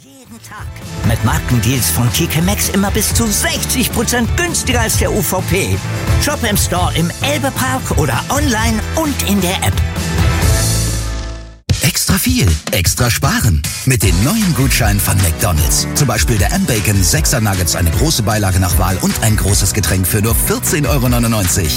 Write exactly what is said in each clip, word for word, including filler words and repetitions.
Jeden Tag. Mit Markendeals von T K Maxx immer bis zu sechzig Prozent günstiger als der U V P. Shop im Store im Elbe-Park oder online und in der App. Extra viel, extra sparen. Mit den neuen Gutscheinen von McDonald's. Zum Beispiel der M-Bacon sechser Nuggets, eine große Beilage nach Wahl und ein großes Getränk für nur vierzehn Euro neunundneunzig.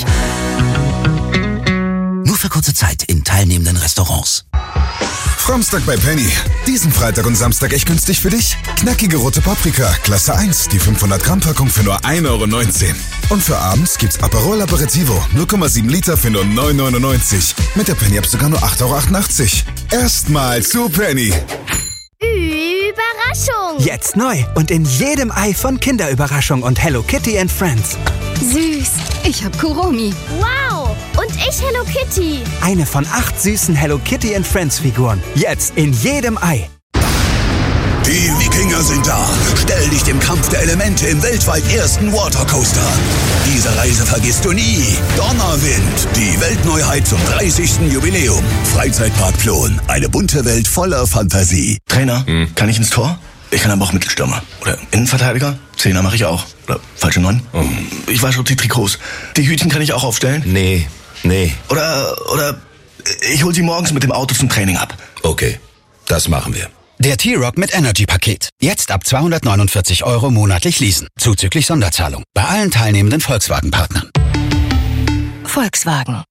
Nur für kurze Zeit in teilnehmenden Restaurants. Samstag bei Penny. Diesen Freitag und Samstag echt günstig für dich. Knackige rote Paprika, Klasse eins, die fünfhundert Gramm Packung für nur ein Euro neunzehn. Und für abends gibt's Aperol Aperitivo, null Komma sieben Liter für nur neun Euro neunundneunzig. Mit der Penny App sogar nur acht Euro achtundachtzig. Erstmal zu Penny. Überraschung! Jetzt neu und in jedem Ei von Kinderüberraschung und Hello Kitty and Friends. Süß! Ich hab Kuromi. Wow! Und ich Hello Kitty. Eine von acht süßen Hello Kitty and Friends Figuren. Jetzt in jedem Ei. Die Wikinger sind da. Stell dich dem Kampf der Elemente im weltweit ersten Watercoaster. Diese Reise vergisst du nie. Donnerwind, die Weltneuheit zum dreißigsten Jubiläum. Freizeitpark Plon, eine bunte Welt voller Fantasie. Trainer, hm. kann ich ins Tor? Ich kann aber auch Mittelstürmer. Oder Innenverteidiger? Zehner mache ich auch. Oder falsche Neun? Oh. Ich wasche die Trikots. Die Hütchen kann ich auch aufstellen? Nee, nee. Oder, oder ich hol sie morgens mit dem Auto zum Training ab. Okay, das machen wir. Der T-Rock mit Energy-Paket. Jetzt ab zweihundertneunundvierzig Euro monatlich leasen. Zuzüglich Sonderzahlung. Bei allen teilnehmenden Volkswagen-Partnern. Volkswagen.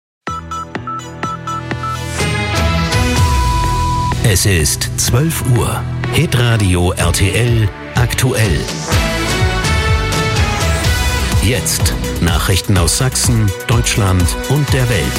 Es ist zwölf Uhr. Hitradio R T L aktuell. Jetzt Nachrichten aus Sachsen, Deutschland und der Welt.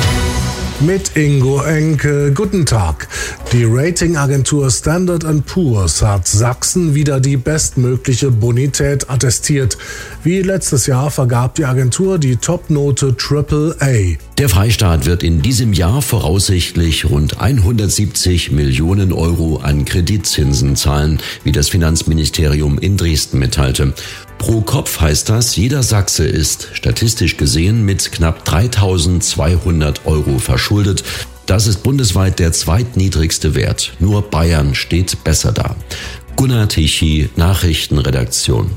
Mit Ingo Enke, guten Tag. Die Ratingagentur Standard and Poor's hat Sachsen wieder die bestmögliche Bonität attestiert. Wie letztes Jahr vergab die Agentur die Topnote Triple A. Der Freistaat wird in diesem Jahr voraussichtlich rund hundertsiebzig Millionen Euro an Kreditzinsen zahlen, wie das Finanzministerium in Dresden mitteilte. Pro Kopf heißt das, jeder Sachse ist statistisch gesehen mit knapp dreitausendzweihundert Euro verschuldet. Das ist bundesweit der zweitniedrigste Wert. Nur Bayern steht besser da. Gunnar Tichy, Nachrichtenredaktion.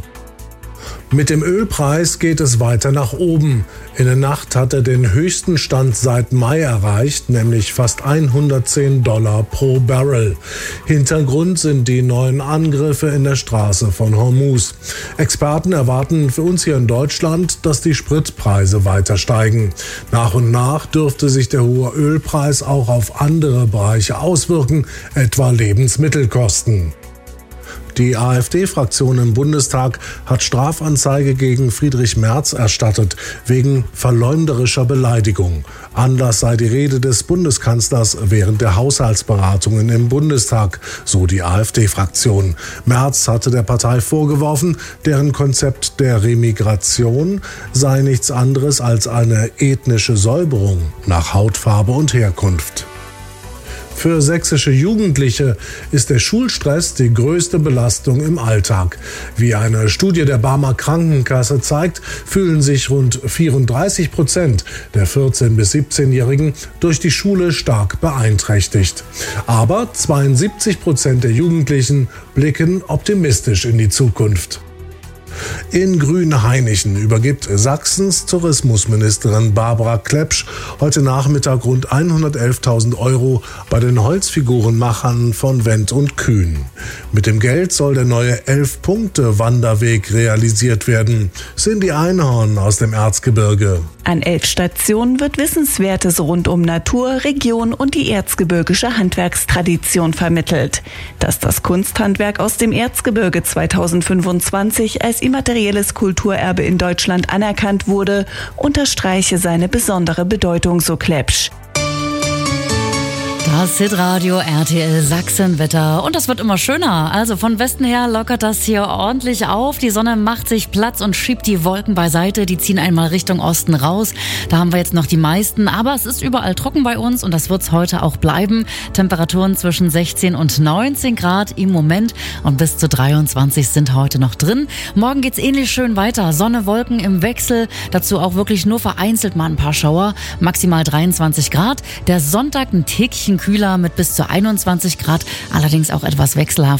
Mit dem Ölpreis geht es weiter nach oben. In der Nacht hat er den höchsten Stand seit Mai erreicht, nämlich fast hundertzehn Dollar pro Barrel. Hintergrund sind die neuen Angriffe in der Straße von Hormuz. Experten erwarten für uns hier in Deutschland, dass die Spritpreise weiter steigen. Nach und nach dürfte sich der hohe Ölpreis auch auf andere Bereiche auswirken, etwa Lebensmittelkosten. Die AfD-Fraktion im Bundestag hat Strafanzeige gegen Friedrich Merz erstattet, wegen verleumderischer Beleidigung. Anlass sei die Rede des Bundeskanzlers während der Haushaltsberatungen im Bundestag, so die AfD-Fraktion. Merz hatte der Partei vorgeworfen, deren Konzept der Remigration sei nichts anderes als eine ethnische Säuberung nach Hautfarbe und Herkunft. Für sächsische Jugendliche ist der Schulstress die größte Belastung im Alltag. Wie eine Studie der Barmer Krankenkasse zeigt, fühlen sich rund vierunddreißig Prozent der vierzehn- bis siebzehnjährigen durch die Schule stark beeinträchtigt. Aber zweiundsiebzig Prozent der Jugendlichen blicken optimistisch in die Zukunft. In Grünhainichen übergibt Sachsens Tourismusministerin Barbara Klepsch heute Nachmittag rund hundertelftausend Euro bei den Holzfigurenmachern von Wendt und Kühn. Mit dem Geld soll der neue elf-Punkte-Wanderweg realisiert werden. Cindy Einhorn aus dem Erzgebirge. An elf Stationen wird Wissenswertes rund um Natur, Region und die erzgebirgische Handwerkstradition vermittelt. Dass das Kunsthandwerk aus dem Erzgebirge zweitausendfünfundzwanzig als immaterielles Kulturerbe in Deutschland anerkannt wurde, unterstreiche seine besondere Bedeutung, so Klepsch. Das Hitradio R T L Sachsenwetter. Und das wird immer schöner. Also von Westen her lockert das hier ordentlich auf. Die Sonne macht sich Platz und schiebt die Wolken beiseite. Die ziehen einmal Richtung Osten raus. Da haben wir jetzt noch die meisten. Aber es ist überall trocken bei uns und das wird es heute auch bleiben. Temperaturen zwischen sechzehn und neunzehn Grad im Moment und bis zu dreiundzwanzig sind heute noch drin. Morgen geht's ähnlich schön weiter. Sonne, Wolken im Wechsel. Dazu auch wirklich nur vereinzelt mal ein paar Schauer. Maximal dreiundzwanzig Grad. Der Sonntag ein Tickchen kühler mit bis zu einundzwanzig Grad. Allerdings auch etwas wechselhaft.